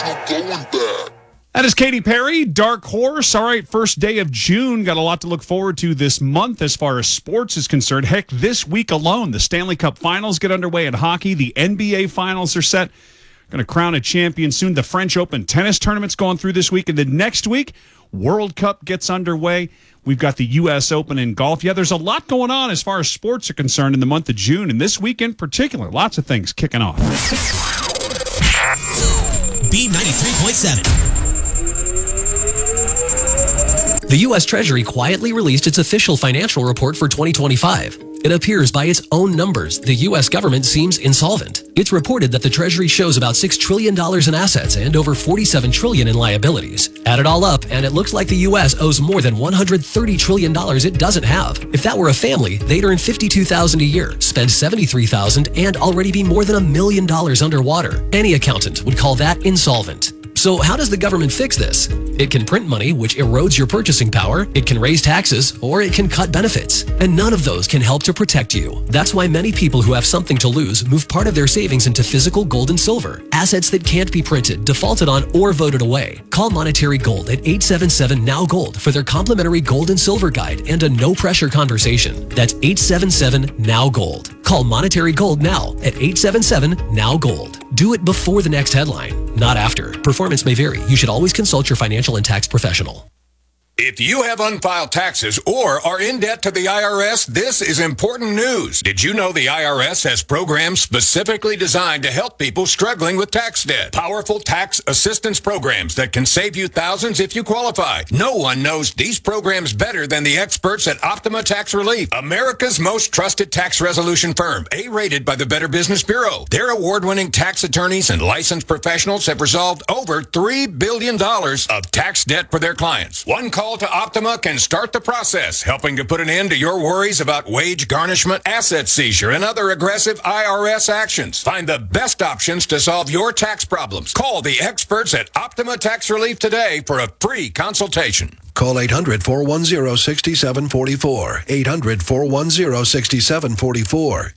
no going back. That is Katy Perry, Dark Horse. All right, first day of June. Got a lot to look forward to this month as far as sports is concerned. Heck, this week alone, the Stanley Cup Finals get underway in hockey. The NBA Finals are set. Going to crown a champion soon. The French Open tennis tournament's going through this week. And then next week, World Cup gets underway. We've got the U.S. Open in golf. Yeah, there's a lot going on as far as sports are concerned in the month of June. And this week in particular, lots of things kicking off. B93.7. The U.S. Treasury quietly released its official financial report for 2025. It appears by its own numbers, the U.S. government seems insolvent. It's reported that the Treasury shows about $6 trillion in assets and over $47 trillion in liabilities. Add it all up, and it looks like the U.S. owes more than $130 trillion it doesn't have. If that were a family, they'd earn $52,000 a year, spend $73,000, and already be more than $1 million underwater. Any accountant would call that insolvent. So how does the government fix this? It can print money, which erodes your purchasing power. It can raise taxes, or it can cut benefits. And none of those can help to protect you. That's why many people who have something to lose move part of their savings into physical gold and silver, assets that can't be printed, defaulted on, or voted away. Call Monetary Gold at 877-NOW-GOLD for their complimentary gold and silver guide and a no-pressure conversation. That's 877-NOW-GOLD. Call Monetary Gold now at 877-NOW-GOLD. Do it before the next headline, not after. Performance may vary. You should always consult your financial and tax professional. If you have unfiled taxes or are in debt to the IRS, this is important news. Did you know the IRS has programs specifically designed to help people struggling with tax debt? Powerful tax assistance programs that can save you thousands if you qualify. No one knows these programs better than the experts at Optima Tax Relief, America's most trusted tax resolution firm, A-rated by the Better Business Bureau. Their award-winning tax attorneys and licensed professionals have resolved over $3 billion of tax debt for their clients. One call to Optima can start the process, helping to put an end to your worries about wage garnishment, asset seizure, and other aggressive IRS actions. Find the best options to solve your tax problems. Call the experts at Optima Tax Relief today for a free consultation. Call 800-410-6744. 800-410-6744.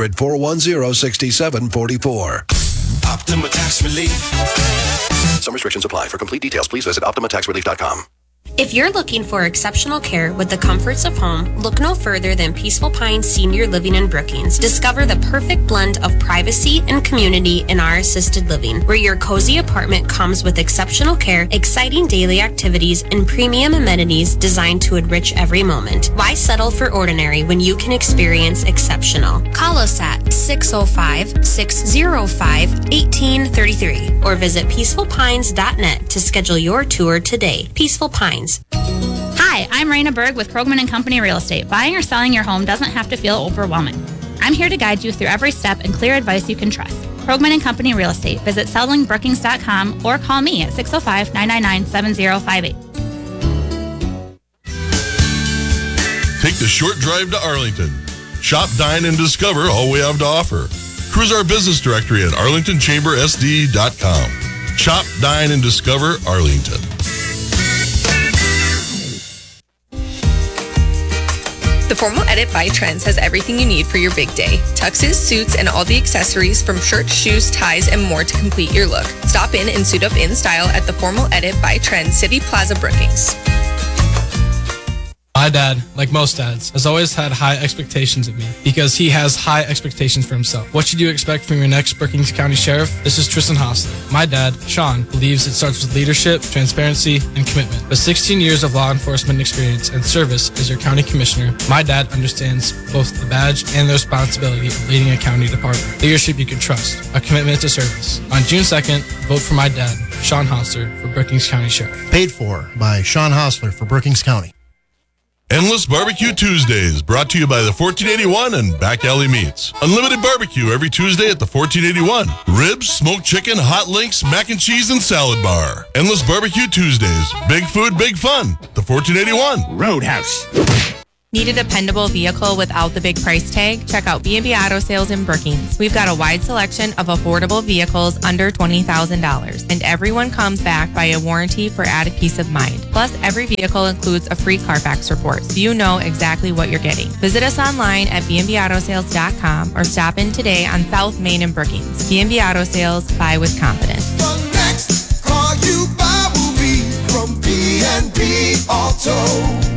800-410-6744. Optima Tax Relief. Some restrictions apply. For complete details, please visit OptimaTaxRelief.com. If you're looking for exceptional care with the comforts of home, look no further than Peaceful Pines Senior Living in Brookings. Discover the perfect blend of privacy and community in our assisted living, where your cozy apartment comes with exceptional care, exciting daily activities, and premium amenities designed to enrich every moment. Why settle for ordinary when you can experience exceptional? Call us at 605-605-1833 or visit peacefulpines.net to schedule your tour today. Peaceful Pines. Hi, I'm Raina Berg with Krogman & Company Real Estate. Buying or selling your home doesn't have to feel overwhelming. I'm here to guide you through every step and clear advice you can trust. Krogman & Company Real Estate. Visit sellingbrookings.com or call me at 605-999-7058. Take the short drive to Arlington. Shop, dine, and discover all we have to offer. Cruise our business directory at arlingtonchambersd.com. Shop, dine, and discover Arlington. The Formal Edit by Trends has everything you need for your big day. Tuxes, suits, and all the accessories from shirts, shoes, ties, and more to complete your look. Stop in and suit up in style at the Formal Edit by Trends, City Plaza, Brookings. My dad, like most dads, has always had high expectations of me because he has high expectations for himself. What should you expect from your next Brookings County Sheriff? This is Tristan Hostler. My dad, Sean, believes it starts with leadership, transparency, and commitment. With 16 years of law enforcement experience and service as your county commissioner, my dad understands both the badge and the responsibility of leading a county department. Leadership you can trust, a commitment to service. On June 2nd, vote for my dad, Sean Hostler, for Brookings County Sheriff. Paid for by Sean Hostler for Brookings County. Endless Barbecue Tuesdays, brought to you by the 1481 and Back Alley Meats. Unlimited barbecue every Tuesday at the 1481. Ribs, smoked chicken, hot links, mac and cheese, and salad bar. Endless Barbecue Tuesdays. Big food, big fun. The 1481. Roadhouse. Need a dependable vehicle without the big price tag? Check out B&B Auto Sales in Brookings. We've got a wide selection of affordable vehicles under $20,000, and everyone comes back by a warranty for added peace of mind. Plus, every vehicle includes a free Carfax report, so you know exactly what you're getting. Visit us online at bnbautosales.com or stop in today on South Main in Brookings. B&B Auto Sales, buy with confidence. Auto.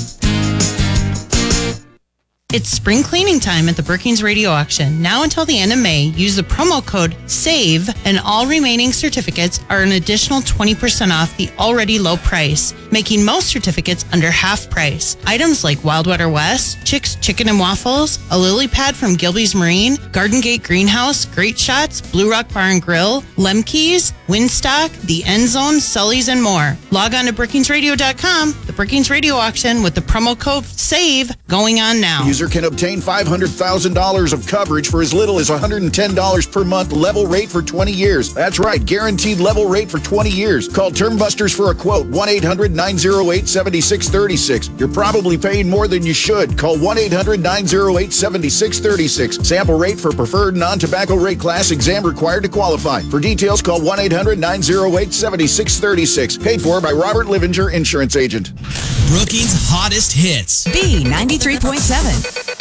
It's spring cleaning time at the Brookings Radio Auction. Now until the end of May, use the promo code SAVE and all remaining certificates are an additional 20% off the already low price, making most certificates under half price. Items like Wild Water West, Chick's Chicken and Waffles, a lily pad from Gilby's Marine, Garden Gate Greenhouse, Great Shots, Blue Rock Bar and Grill, Lemke's, Windstock, The End Zone, Sully's, and more. Log on to BrookingsRadio.com. The Brookings Radio Auction with the promo code SAVE going on now. User can obtain $500,000 of coverage for as little as $110 per month, level rate for 20 years. That's right, guaranteed level rate for 20 years. Call Term Busters for a quote, 1-800-908-7636. You're probably paying more than you should. Call 1-800-908-7636. Sample rate for preferred non-tobacco rate class, exam required to qualify. For details, call 1-800-908-7636. Paid for by Robert Livinger, Insurance Agent. Brookings' hottest hits. B93.7.